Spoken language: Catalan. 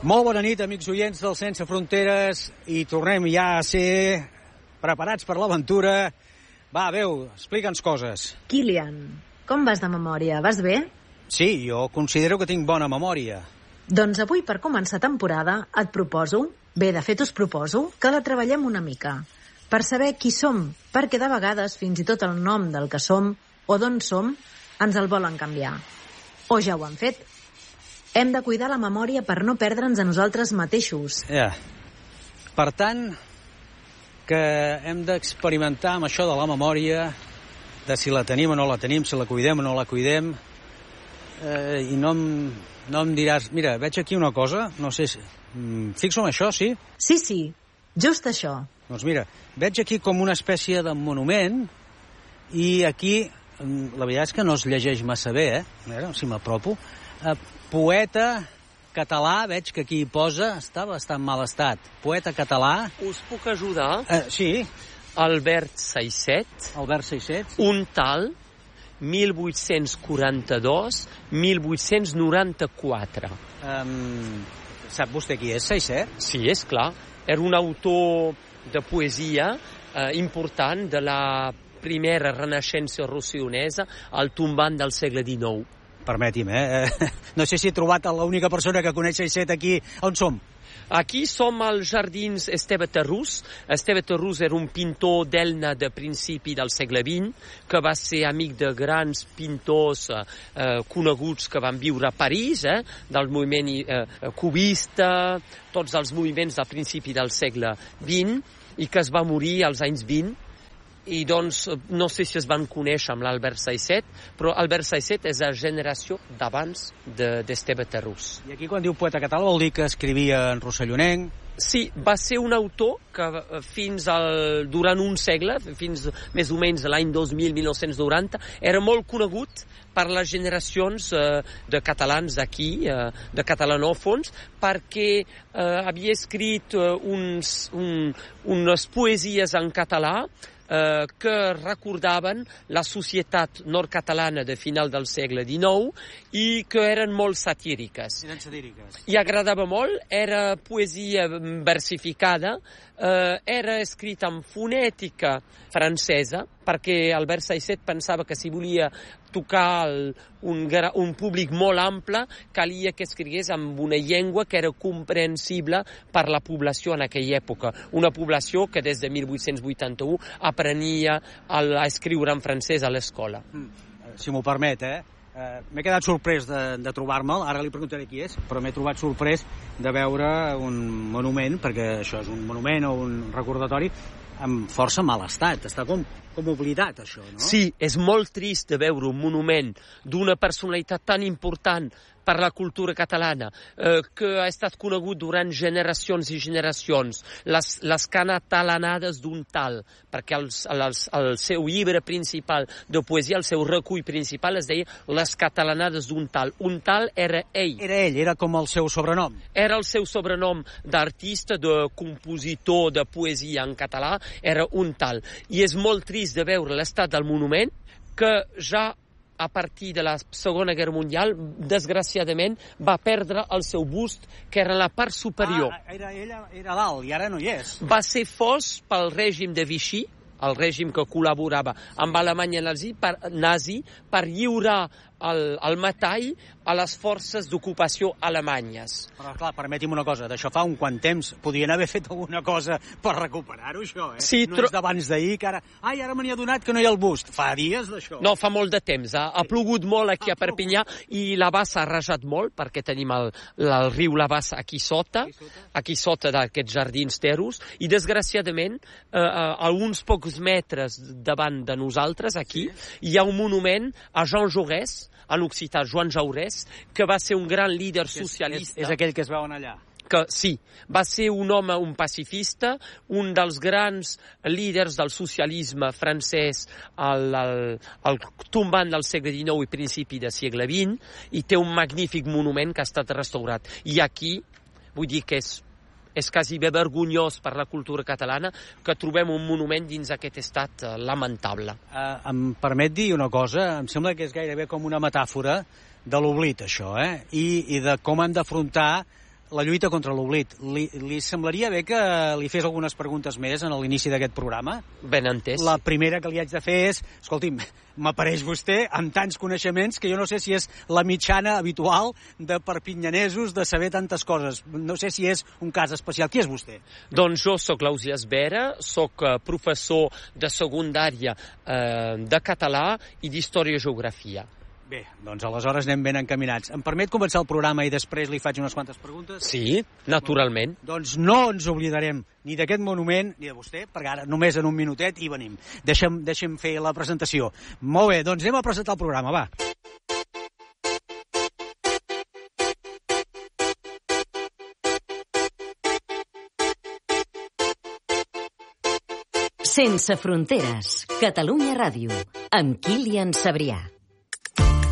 Molt bona nit, amics oients del Sense Fronteres, i tornem ja a ser preparats per l'aventura. Va, Beu, explica'ns coses. Kilian, com vas de memòria? Vas bé? Sí, jo considero que tinc bona memòria. Doncs avui, per començar temporada, et proposo, bé, de fet us proposo, que la treballem una mica, per saber qui som, perquè de vegades fins i tot el nom del que som o d'on som ens el volen canviar. O ja ho han fet. Hem de cuidar la memòria per no perdre'ns a nosaltres mateixos. Per tant, que hem d'experimentar amb això de la memòria, de si la tenim o no la tenim, si la cuidem o no la cuidem, i no em diràs, mira, veig aquí una cosa, no sé si... Fixo en això, sí? Sí, just això. Doncs mira, veig aquí com una espècie de monument, i aquí, la veritat és que no es llegeix massa bé, A veure, si m'apropo. Poeta català, veig que aquí hi posa, està bastant mal estat. Poeta català. Us puc ajudar? Sí. Albert Saiset. Albert Saiset. Un tal, 1842-1894. Sap vostè qui és, Saiset? Sí, és clar. Era un autor de poesia important de la primera renaixença rossellonesa al tombant del segle XIX. Permeti'm, no sé si he trobat l'única persona que coneix Saiset aquí. On som? Aquí som als jardins Esteve Terrús. Esteve Terrús era un pintor d'Elna de principi del segle XX, que va ser amic de grans pintors coneguts que van viure a París, del moviment cubista, tots els moviments del principi del segle XX, i que es va morir als anys 20. I doncs no sé si es van conèixer amb l'Albert Saiset, però Albert Saiset és la generació d'abans d'Esteve Terrús. I aquí quan diu poeta català vol dir que escrivia en rossellonenc? Sí, va ser un autor que durant un segle, fins més o menys l'any 2000-1990, era molt conegut per les generacions de catalans d'aquí, de catalanòfons, perquè havia escrit unes poesies en català que recordaven la societat nord-catalana de final del segle XIX i que eren molt satíriques. Eren satíriques. I agradava molt, era poesia versificada, era escrita en fonètica francesa, perquè Albert Saiset pensava que si volia tocar un públic molt ample, calia que escrigués amb una llengua que era comprensible per la població en aquella època. Una població que des de 1881 aprenia a escriure en francès a l'escola. Si m'ho permet, m'he quedat sorprès de trobar-me'l, ara li preguntaré qui és, però m'he trobat sorprès de veure un monument, perquè això és un monument o un recordatori, amb força mal estat. Està com oblidat, això, no? Sí, és molt trist de veure un monument d'una personalitat tan important per la cultura catalana, que ha estat conegut durant generacions i generacions, les canatalanades d'un tal, perquè el seu llibre principal de poesia, el seu recull principal es deia Les catalanades d'un tal. Un tal era ell. Era ell, era com el seu sobrenom. Era el seu sobrenom d'artista, de compositor de poesia en català, era un tal. I és molt trist de veure l'estat del monument, que ja a partir de la Segona Guerra Mundial, desgraciadament, va perdre el seu bust, que era la part superior. Era dalt, i ara no hi és. Va ser fos pel règim de Vichy, el règim que col·laborava amb Alemanya nazi per lliurar el metall a les forces d'ocupació alemanyes. Però, clar, permeti'm una cosa, d'això fa un quant temps podien haver fet alguna cosa per recuperar-ho, això, Sí, no és d'abans d'ahir, que ara... Ara me n'hi ha donat que no hi ha el bust. Fa dies, d'això. No, fa molt de temps. Ha plogut molt aquí a Perpinyà i la bassa ha rajat molt, perquè tenim el riu La Bassa aquí sota d'aquests jardins teros, i desgraciadament, a uns pocs metres davant de nosaltres, aquí, hi ha un monument a Jean Jaurès, en occità, Joan Jaurès, que va ser un gran líder socialista. És aquell que es veuen allà. Que sí, va ser un home, un pacifista, un dels grans líders del socialisme francès al tombant del segle XIX i principi del segle XX, i té un magnífic monument que ha estat restaurat. I aquí, vull dir que és quasi bé vergonyós per la cultura catalana que trobem un monument dins aquest estat lamentable. Em permet dir una cosa? Em sembla que és gairebé com una metàfora de l'oblit, això, i de com han d'afrontar la lluita contra l'oblit. Li semblaria bé que li fes algunes preguntes més en l'inici d'aquest programa? Ben entès. La primera que li haig de fer és, escolti'm, m'apareix vostè amb tants coneixements que jo no sé si és la mitjana habitual de perpinyanesos de saber tantes coses. No sé si és un cas especial. Qui és vostè? Doncs jo sóc l'Ausiàs Vera, sóc professor de secundària de català i d'història i geografia. Bé, doncs aleshores anem ben encaminats. Em permet començar el programa i després li faig unes quantes preguntes? Sí, naturalment. Doncs no ens oblidarem ni d'aquest monument ni de vostè, perquè ara només en un minutet hi venim. Deixem fer la presentació. Molt bé, doncs anem a presentar el programa, va. Sense fronteres, Catalunya Ràdio, amb Kilian Sabrià.